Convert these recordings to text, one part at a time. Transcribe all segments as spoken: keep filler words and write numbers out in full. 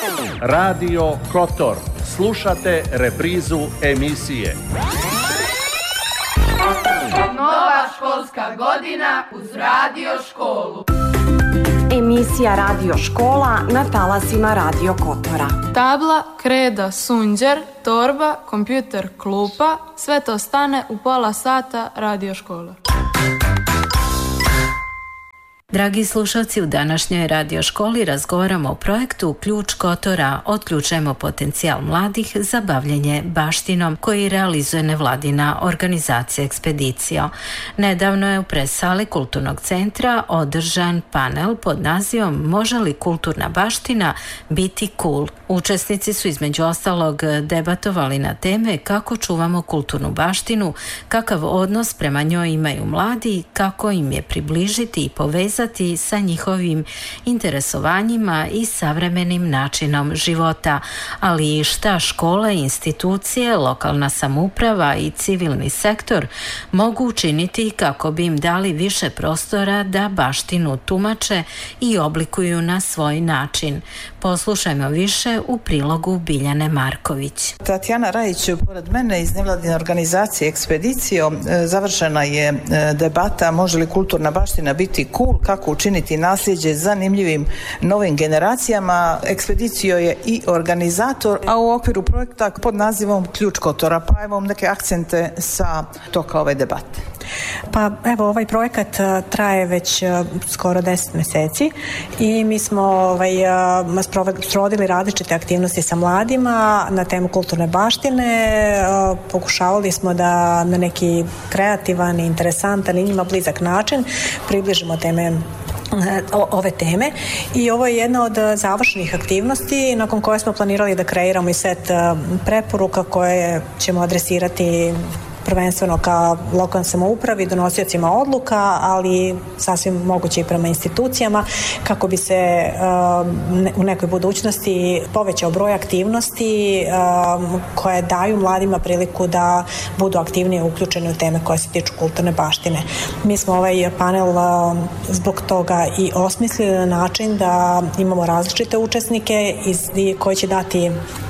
Radio Kotor. Slušate reprizu emisije. Nova školska godina uz Radio Školu. Emisija Radio Škola na talasima Radio Kotora. Tabla, kreda, sunđer, torba, kompjuter, klupa, sve to stane u pola sata Radio Škole. Dragi slušalci, u današnjoj Radio Školi razgovaramo o projektu Ključ Kotora, otključujemo potencijal mladih za bavljenje baštinom koji realizuje nevladina organizacija Ekspedicio. Nedavno je u pres-sali Kulturnog centra održan panel pod nazivom Može li kulturna baština biti cool? Učesnici su između ostalog debatovali na teme kako čuvamo kulturnu baštinu, kakav odnos prema njoj imaju mladi, kako im je približiti i povezati sa njihovim interesovanjima i savremenim načinom života, ali i šta škole, institucije, lokalna samouprava i civilni sektor mogu učiniti kako bi im dali više prostora da baštinu tumače i oblikuju na svoj način. Poslušajmo više u prilogu Biljane Marković. Tatjana Rajić, pored mene iz nevladine organizacije Ekspedicio, završena je debata može li kulturna baština biti cool, kako učiniti nasljeđe zanimljivim novim generacijama. Ekspedicio je i organizator, a u okviru projekta pod nazivom Ključ Kotora. Pa evo neke akcente sa toka ove debate. Pa evo, ovaj projekat traje već skoro deset meseci i mi smo ovaj, sprovodili različite aktivnosti sa mladima na temu kulturne baštine. Pokušavali smo da na neki kreativan i interesantan i njima blizak način približimo teme ove teme i ovo je jedna od završenih aktivnosti nakon koje smo planirali da kreiramo i set preporuka koje ćemo adresirati prvenstveno ka lokalnoj samoupravi, donosiocima odluka, ali sasvim moguće i prema institucijama, kako bi se uh, u nekoj budućnosti povećao broj aktivnosti uh, koje daju mladima priliku da budu aktivnije uključeni u teme koje se tiču kulturne baštine. Mi smo ovaj panel uh, zbog toga i osmislili na način da imamo različite učesnike iz, koji će dati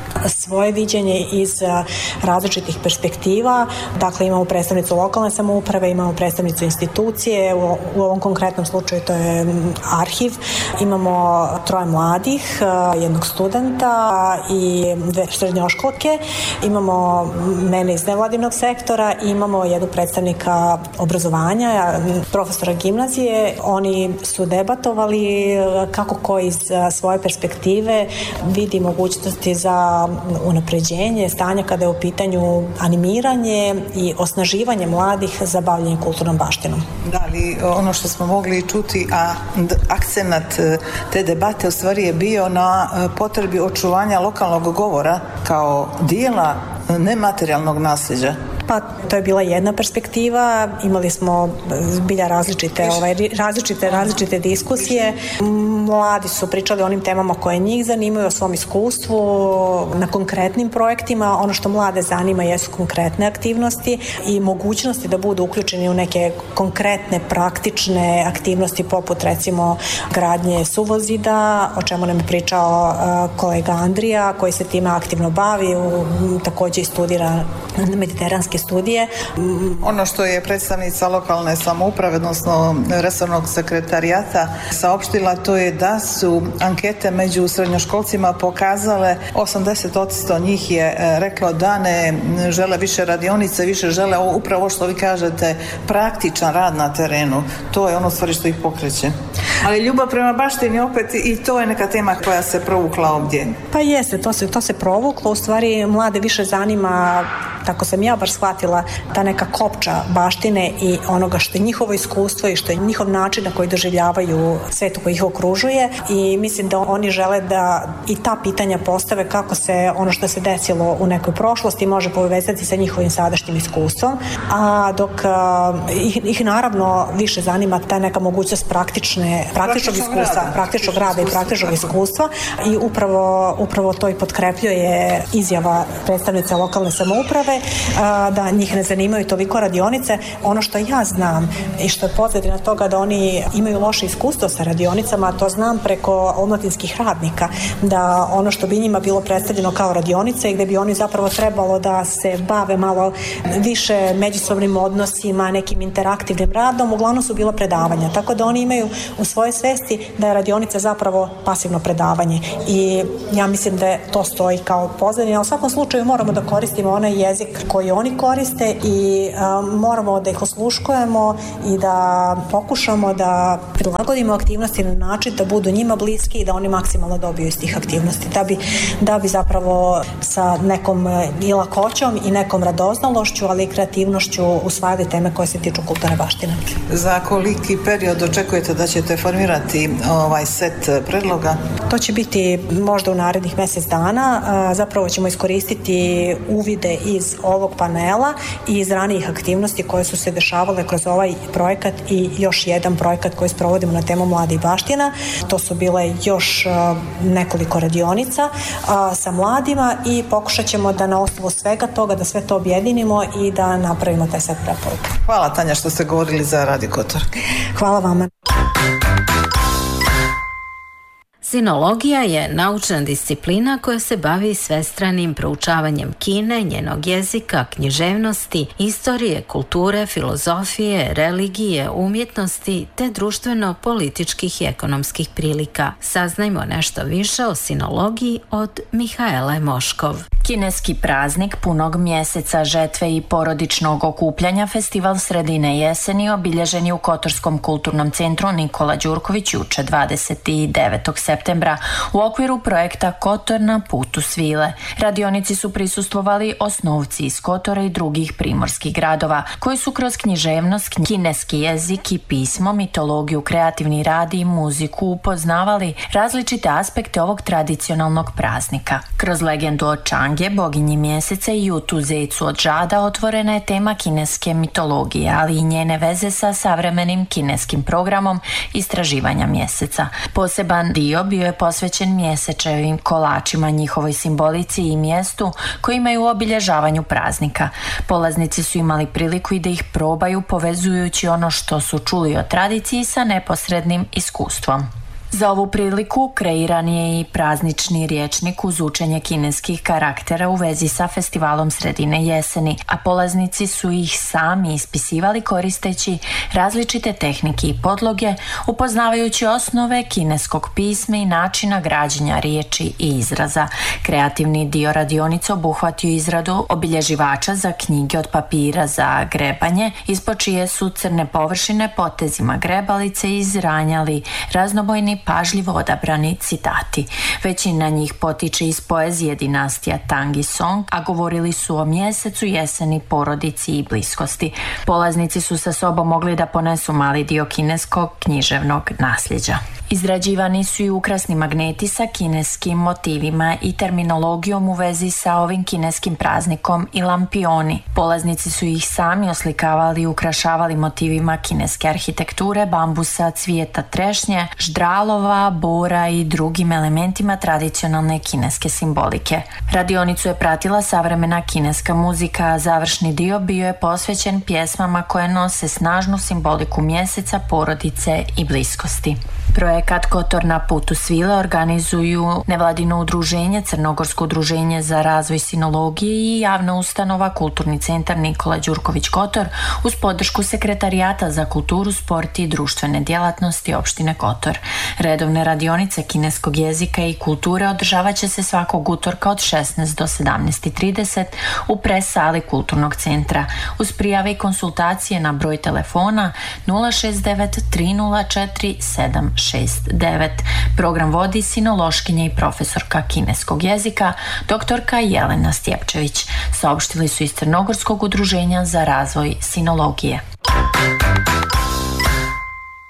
svoje viđenje iz različitih perspektiva. Dakle, imamo predstavnicu lokalne samouprave, imamo predstavnicu institucije, u, u ovom konkretnom slučaju to je arhiv. Imamo troje mladih, jednog studenta i dve srednjoškolke. Imamo mene iz nevladinog sektora i imamo jednog predstavnika obrazovanja, profesora gimnazije. Oni su debatovali kako ko iz svoje perspektive vidi mogućnosti za unapređenje stanja kada je u pitanju animiranje i osnaživanje mladih za bavljenje kulturnom baštinom. Da, ali ono što smo mogli čuti, a akcenat te debate u stvari je bio na potrebi očuvanja lokalnog govora kao dijela nematerijalnog nasljeđa. Pa to je bila jedna perspektiva, imali smo zbilja različite, ovaj, različite, različite diskusije. Mladi su pričali o onim temama koje njih zanimaju, o svom iskustvu, na konkretnim projektima. Ono što mlade zanima jesu konkretne aktivnosti i mogućnosti da budu uključeni u neke konkretne, praktične aktivnosti poput recimo gradnje suvozida, o čemu nam je pričao uh, kolega Andrija, koji se time aktivno bavi, u, takođe i studira mediteranske studije. Ono što je predstavnica lokalne samouprave, odnosno resornog sekretarijata saopštila, to je da su ankete među srednjoškolcima pokazale osamdeset posto njih je reklo da ne žele više radionice, više žele upravo što vi kažete praktičan rad na terenu. To je ono stvari što ih pokreće. Ali ljubav prema baštini opet i to je neka tema koja se provukla ovdje. Pa jeste, to se, to se provuklo. U stvari mlade više zanima, tako sam ja bar shvatila, ta neka kopča baštine i onoga što je njihovo iskustvo i što je njihov način na koji doživljavaju svet koji ih okružuje i mislim da oni žele da i ta pitanja postave kako se ono što se desilo u nekoj prošlosti može povezati sa njihovim sadašnjim iskustvom, a dok uh, ih, ih naravno više zanima ta neka mogućnost praktične praktičnog iskustva, praktičnog rada i praktičnog iskustva i upravo, upravo to i potkrepljuje izjava predstavnice lokalne samouprave da njih ne zanimaju toliko radionice. Ono što ja znam i što je pozadina toga da oni imaju loše iskustvo sa radionicama, to znam preko omladinskih radnika, da ono što bi njima bilo predstavljeno kao radionice i gde bi oni zapravo trebalo da se bave malo više međusobnim odnosima, nekim interaktivnim radom, uglavnom su bila predavanja. Tako da oni imaju u svojoj svesti da je radionica zapravo pasivno predavanje i ja mislim da to stoji kao pozadina. U svakom slučaju moramo da koristimo onaj jezik koji oni koriste i a, moramo da ih osluškujemo i da pokušamo da prilagodimo aktivnosti na način da budu njima bliski i da oni maksimalno dobiju iz tih aktivnosti. Da bi, da bi zapravo sa nekom i lakoćom i nekom radoznalošću, ali i kreativnošću usvajali teme koje se tiču kulturne baštine. Za koliki period očekujete da ćete formirati ovaj set predloga? To će biti možda u narednih mjesec dana. Zapravo ćemo iskoristiti uvide iz ovog panela i iz ranijih aktivnosti koje su se dešavale kroz ovaj projekat i još jedan projekat koji sprovodimo na temu mladi i baština. To su bile još nekoliko radionica sa mladima i pokušat ćemo da na osnovu svega toga da sve to objedinimo i da napravimo taj set preporuka. Hvala Tanja što ste govorili za Radio Kotor. Hvala vama. Sinologija je naučna disciplina koja se bavi svestranim proučavanjem Kine, njenog jezika, književnosti, istorije, kulture, filozofije, religije, umjetnosti te društveno-političkih i ekonomskih prilika. Saznajmo nešto više o sinologiji od Mihaele Moškov. Kineski praznik punog mjeseca žetve i porodičnog okupljanja, festival sredine jeseni, obilježen je u Kotorskom kulturnom centru Nikola Đurković juče dvadeset devetog septembra u okviru projekta Kotor na putu svile. Radionici su prisustvovali osnovci iz Kotora i drugih primorskih gradova, koji su kroz književnost, kineski jezik i pismo, mitologiju, kreativni rad i muziku upoznavali različite aspekte ovog tradicionalnog praznika. Kroz legendu o Čangje, boginji mjeseca i Jutu Zecu od žada, otvorena je tema kineske mitologije, ali i njene veze sa savremenim kineskim programom istraživanja mjeseca. Poseban dio bio je posvećen mjesečevim kolačima, njihovoj simbolici i mjestu koji imaju u obilježavanju praznika. Polaznici su imali priliku i da ih probaju, povezujući ono što su čuli o tradiciji sa neposrednim iskustvom. Za ovu priliku kreiran je i praznični rječnik uz učenje kineskih karaktera u vezi sa festivalom sredine jeseni, a polaznici su ih sami ispisivali koristeći različite tehnike i podloge, upoznavajući osnove kineskog pisma i načina građenja riječi i izraza. Kreativni dio radionice obuhvatio izradu obilježivača za knjige od papira za grebanje, ispod čije su crne površine potezima grebalice izranjali raznobojni pažljivo odabrani citati. Većina njih potiče iz poezije dinastija Tang i Song, a govorili su o mjesecu, jeseni, porodici i bliskosti. Polaznici su sa sobom mogli da ponesu mali dio kineskog književnog nasljeđa. Izrađivani su i ukrasni magneti sa kineskim motivima i terminologijom u vezi sa ovim kineskim praznikom i lampioni. Polaznici su ih sami oslikavali i ukrašavali motivima kineske arhitekture, bambusa, cvijeta trešnje, ždralova, bora i drugim elementima tradicionalne kineske simbolike. Radionicu je pratila savremena kineska muzika, a završni dio bio je posvećen pjesmama koje nose snažnu simboliku mjeseca, porodice i bliskosti. Projekat Kotor na putu svile organizuju nevladino udruženje, Crnogorsko udruženje za razvoj sinologije i javna ustanova Kulturni centar Nikola Đurković Kotor uz podršku Sekretarijata za kulturu, sport i društvene djelatnosti opštine Kotor. Redovne radionice kineskog jezika i kulture održavat će se svakog utorka od šesnaest do sedamnaest i trideset u pres sali Kulturnog centra. Uz prijave i konsultacije na broj telefona nula šest devet tri nula četiri sedam šest devet. Program vodi sinološkinja i profesorka kineskog jezika doktorka Jelena Stjepčević. Saopštili su iz Crnogorskog udruženja za razvoj sinologije.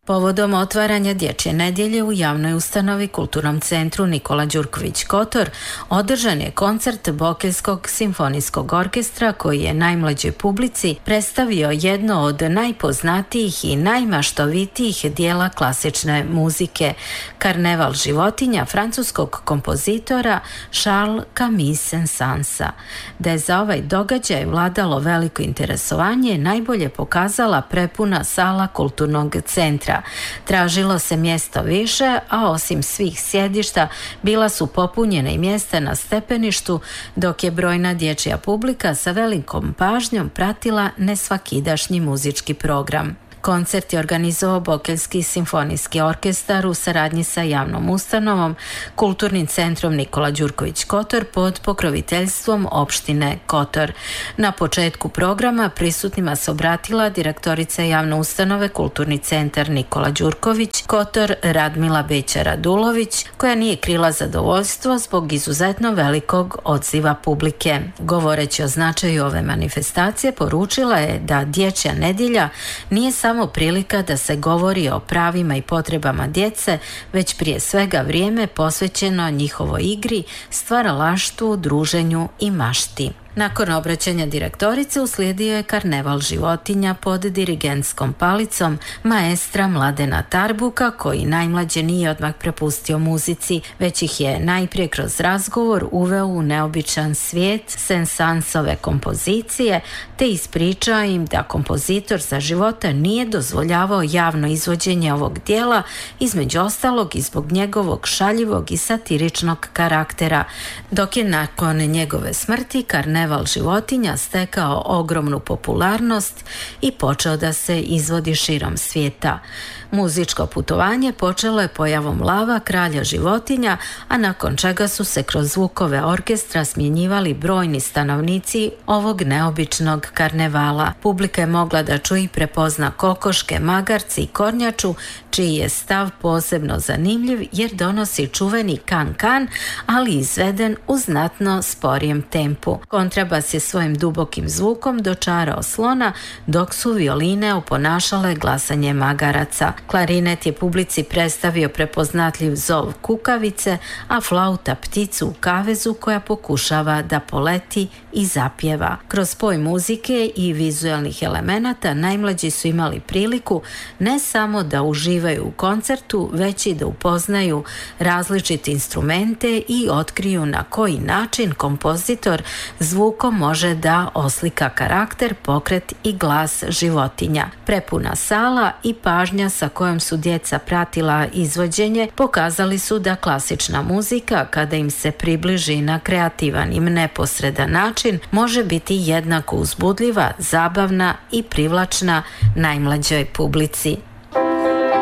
Povodom otvaranja Dječje nedjelje u javnoj ustanovi Kulturnom centru Nikola Đurković Kotor održan je koncert Bokeljskog simfonijskog orkestra koji je najmlađoj publici predstavio jedno od najpoznatijih i najmaštovitijih dijela klasične muzike, Karneval životinja francuskog kompozitora Charles Camille Saint-Sansa. Da je za ovaj događaj vladalo veliko interesovanje najbolje pokazala prepuna sala Kulturnog centra. Tražilo se mjesto više, a osim svih sjedišta bila su popunjena i mjesta na stepeništu, dok je brojna dječja publika sa velikom pažnjom pratila nesvakidašnji muzički program. Koncert je organizovao Bokeljski simfonijski orkestar u saradnji sa javnom ustanovom Kulturnim centrom Nikola Đurković Kotor pod pokroviteljstvom opštine Kotor. Na početku programa prisutnima se obratila direktorica javne ustanove Kulturni centar Nikola Đurković Kotor Radmila Beća Radulović, koja nije krila zadovoljstvo zbog izuzetno velikog odziva publike. Govoreći o značaju ove manifestacije, poručila je da Dječja nedjelja nije samo samo prilika da se govori o pravima i potrebama djece, već prije svega vrijeme posvećeno njihovoj igri, stvaralaštvu, druženju i mašti. Nakon obraćanja direktorice uslijedio je Karneval životinja pod dirigentskom palicom maestra Mladena Tarbuka, koji najmlađe nije odmah prepustio muzici, već ih je najprije kroz razgovor uveo u neobičan svijet Saint-Sansove kompozicije, te ispričao im da kompozitor za života nije dozvoljavao javno izvođenje ovog dijela, između ostalog i zbog njegovog šaljivog i satiričnog karaktera, dok je nakon njegove smrti Karneval životinja stekao ogromnu popularnost i počeo da se izvodi širom svijeta. Muzičko putovanje počelo je pojavom lava kralja životinja, a nakon čega su se kroz zvukove orkestra smjenjivali brojni stanovnici ovog neobičnog karnevala. Publika je mogla da čuje i prepozna kokoške, magarci i kornjaču, čiji je stav posebno zanimljiv jer donosi čuveni kan-kan, ali izveden u znatno sporijem tempu. Kontrabas je svojim dubokim zvukom dočarao slona, dok su violine oponašale glasanje magaraca. Klarinet je publici predstavio prepoznatljiv zov kukavice, a flauta pticu u kavezu koja pokušava da poleti i zapjeva. Kroz spoj muzike i vizualnih elemenata najmlađi su imali priliku ne samo da uživaju u koncertu, već i da upoznaju različite instrumente i otkriju na koji način kompozitor zvukom može da oslika karakter, pokret i glas životinja. Prepuna sala i pažnja sa kojom su djeca pratila izvođenje pokazali su da klasična muzika, kada im se približi na kreativan i neposredan način, može biti jednako uzbudljiva, zabavna i privlačna najmlađoj publici.